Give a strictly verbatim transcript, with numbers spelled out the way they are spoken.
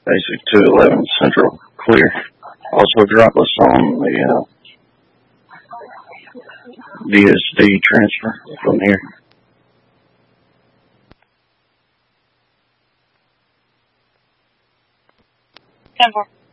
Basic two eleven Central clear. Also drop us on the uh, D S D transfer from here. ten four.